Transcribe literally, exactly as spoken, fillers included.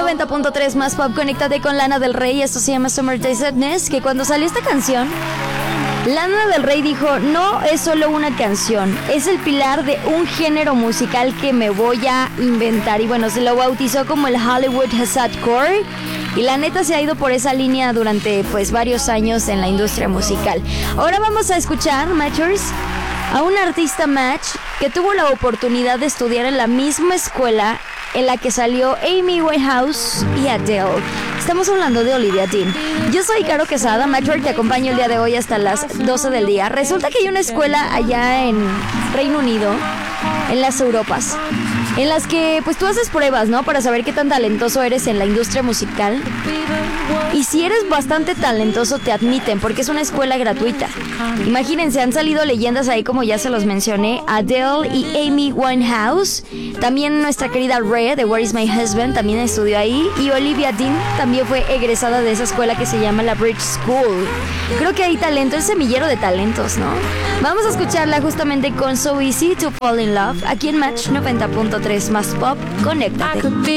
noventa punto tres más pop, conéctate con Lana del Rey. Esto se llama Summertime Sadness. Que cuando salió esta canción, Lana del Rey dijo: no es solo una canción, es el pilar de un género musical que me voy a inventar. Y bueno, se lo bautizó como el Hollywood Hasadcore. Y la neta se ha ido por esa línea durante pues varios años en la industria musical. Ahora vamos a escuchar, Matchers, a un artista match que tuvo la oportunidad de estudiar en la misma escuela en la que salió Amy Winehouse y Adele. Estamos hablando de Olivia Dean. Yo soy Caro Quesada, Matchwork, te acompaño el día de hoy hasta las doce del día. Resulta que hay una escuela allá en Reino Unido, en las Europas, en las que pues tú haces pruebas, ¿no? Para saber qué tan talentoso eres en la industria musical. Y si eres bastante talentoso te admiten, porque es una escuela gratuita. Imagínense, han salido leyendas ahí como ya se los mencioné, Adele y Amy Winehouse. También nuestra querida Rhea de Where Is My Husband también estudió ahí. Y Olivia Dean también fue egresada de esa escuela que se llama la Bridge School. Creo que hay talento, es semillero de talentos, ¿no? Vamos a escucharla justamente con So Easy to Fall in Love, aquí en Match noventa punto tres más pop. Conéctate.